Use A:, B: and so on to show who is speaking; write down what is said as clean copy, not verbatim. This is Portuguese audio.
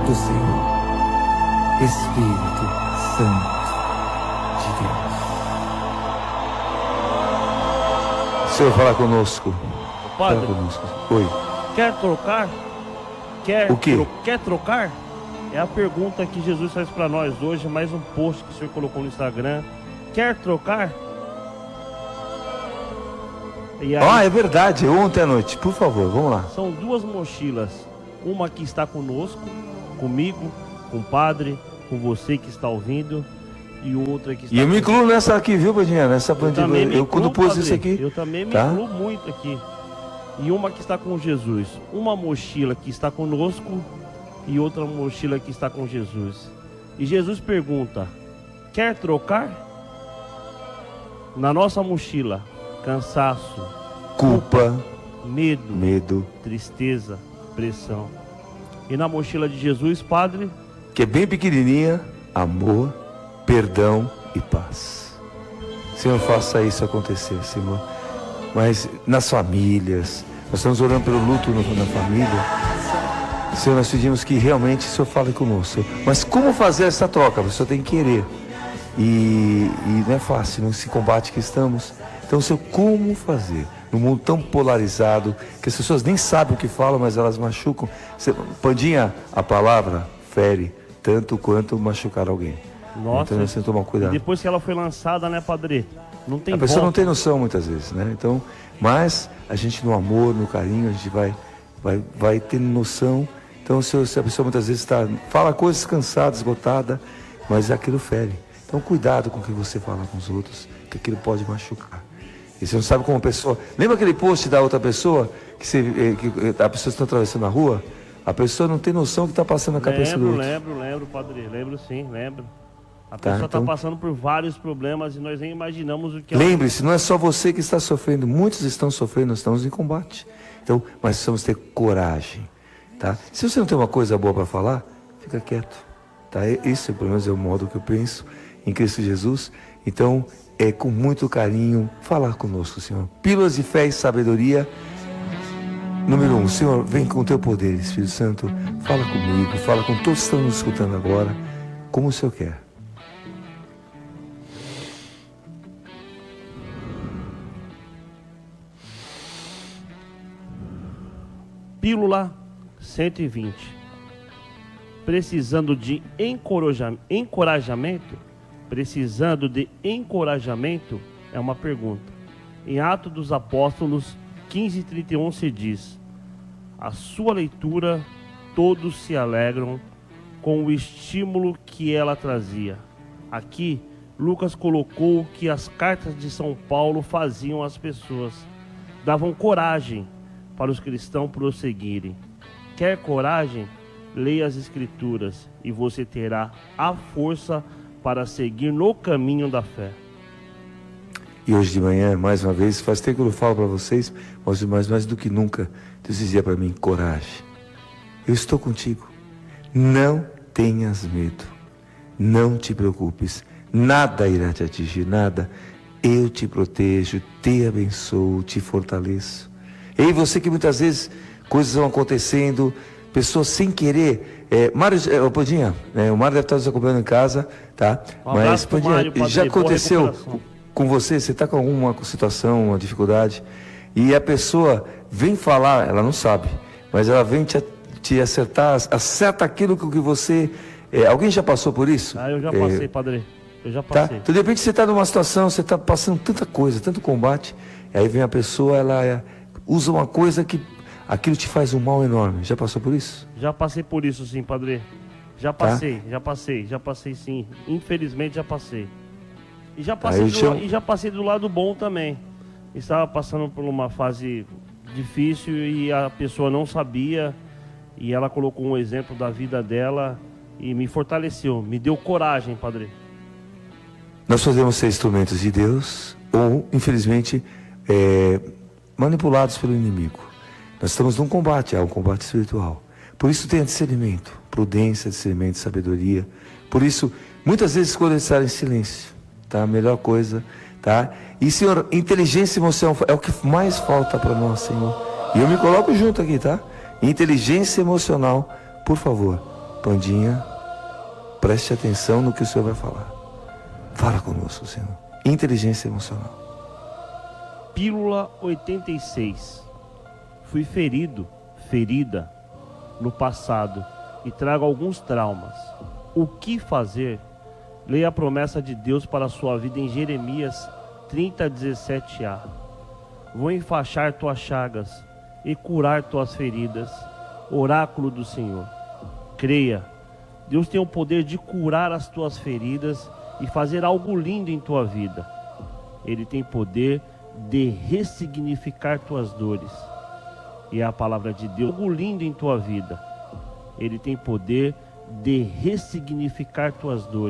A: do Senhor, Espírito Santo de Deus. Senhor, fala conosco.
B: Padre,
A: fala conosco. Oi.
B: Quer trocar?
A: O quê?
B: Quer trocar? É a pergunta que Jesus faz para nós hoje, mais um post que o senhor colocou no Instagram. Quer trocar? E aí,
A: É verdade, ontem à noite, por favor, vamos lá.
B: são duas mochilas. Uma que está conosco, comigo, com o padre, com você que está ouvindo, e outra que está...
A: E eu me incluo nessa aqui, viu, Padinha? Nessa pandemia. Eu quando pus isso aqui.
B: Eu também me
A: tá?
B: incluo muito aqui. E uma que está com Jesus. Uma mochila que está conosco e outra mochila que está com Jesus. E Jesus pergunta: quer trocar? Na nossa mochila, cansaço,
A: Culpa,
B: medo, tristeza, pressão. E na mochila de Jesus, Padre,
A: que é bem pequenininha, amor, perdão e paz. Senhor, faça isso acontecer, Senhor. Mas nas famílias, nós estamos orando pelo luto na família. Senhor, nós pedimos que realmente o Senhor fale conosco. Mas como fazer essa troca? Você tem que querer. E não é fácil nesse combate que estamos. Então, Senhor, como fazer? Num mundo tão polarizado, que as pessoas nem sabem o que falam, mas elas machucam. Pandinha, a palavra fere tanto quanto machucar alguém.
B: nossa,
A: Então, nós temos que tomar
B: e
A: cuidado.
B: depois que ela foi lançada, né, Padre? Não tem
A: A pessoa
B: volta.
A: não tem noção muitas vezes, né? Então, mas a gente no amor, no carinho, a gente vai tendo noção. Então, se a pessoa muitas vezes fala coisas cansadas, esgotada, mas aquilo fere. Então, cuidado com o que você fala com os outros, que aquilo pode machucar. E você não sabe como a pessoa... Lembra aquele post da outra pessoa, que a pessoa está atravessando a rua? A pessoa não tem noção que está passando na cabeça do outro.
B: Lembro, Padre. Lembro sim, lembro. A
A: Tá,
B: pessoa está
A: então-
B: passando por vários problemas e nós nem imaginamos o que
A: Lembre-se, não é só você que está sofrendo, muitos estão sofrendo, nós estamos em combate. Então, mas precisamos ter coragem, tá? Se você não tem uma coisa boa para falar, fica quieto, tá? Esse, pelo menos, é o modo que eu penso em Cristo Jesus. Então, é com muito carinho falar conosco, Senhor. Pílulas de fé e sabedoria. Número 1, Senhor, vem com o teu poder, Espírito Santo. Fala comigo, fala com todos que estão nos escutando agora, como o Senhor quer.
B: Pílula 120. Precisando de encorajamento? Precisando de encorajamento? É uma pergunta. Em Atos dos Apóstolos 15:31 se diz: a sua leitura todos se alegram com o estímulo que ela trazia. Aqui, Lucas colocou que as cartas de São Paulo faziam as pessoas, davam coragem para os cristãos prosseguirem. Quer coragem? Leia as Escrituras e você terá a força para seguir no caminho da fé.
A: E hoje de manhã, mais uma vez, faz tempo que eu não falo para vocês, mas mais do que nunca, Deus dizia para mim: coragem, eu estou contigo, não tenhas medo, não te preocupes, nada irá te atingir, nada, eu te protejo, te abençoo, te fortaleço. E você que muitas vezes coisas vão acontecendo, pessoas sem querer. Mário, Pandinha, o Mário deve estar nos acompanhando em casa, tá? Mas, Pandinha,
B: Mário, Padre,
A: já
B: boa
A: aconteceu
B: recuperação.
A: com você está com alguma situação, uma dificuldade, e a pessoa vem falar, ela não sabe, mas ela vem te acertar, acerta aquilo que você... alguém já passou por isso?
B: Eu já passei, Padre. Eu já
A: Tá?
B: passei.
A: Então, de repente, você está numa situação, você está passando tanta coisa, tanto combate, aí vem a pessoa, ela usa uma coisa que aquilo te faz um mal enorme. Já passou por isso?
B: Já passei por isso sim, Padre. Já passei sim. Infelizmente já passei. E já passei do lado bom também. Estava passando por uma fase difícil e a pessoa não sabia, e ela colocou um exemplo da vida dela e me fortaleceu, me deu coragem, Padre.
A: Nós podemos ser instrumentos de Deus ou, infelizmente, manipulados pelo inimigo. Nós estamos num combate, é um combate espiritual. Por isso tenha discernimento, prudência, discernimento, sabedoria. Por isso, muitas vezes escolha estar em silêncio, tá? A melhor coisa, tá? E, Senhor, inteligência emocional é o que mais falta para nós, Senhor. E eu me coloco junto aqui, tá? Inteligência emocional, por favor, Pandinha, preste atenção no que o Senhor vai falar. Fala conosco, Senhor. Inteligência emocional.
B: Pílula 86. Fui ferida no passado e trago alguns traumas. O que fazer? Leia a promessa de Deus para a sua vida em Jeremias 30:17a. Vou enfaixar tuas chagas e curar tuas feridas. Oráculo do Senhor. Creia, Deus tem o poder de curar as tuas feridas e fazer algo lindo em tua vida. Ele tem poder de ressignificar tuas dores. E é a palavra de Deus, algo lindo em tua vida. Ele tem poder de ressignificar tuas dores.